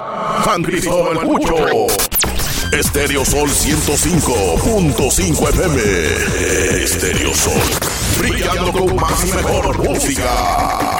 San Cristóbal Pucho. Estéreo Sol 105.5 FM. Estéreo Sol, brillando con más y mejor música.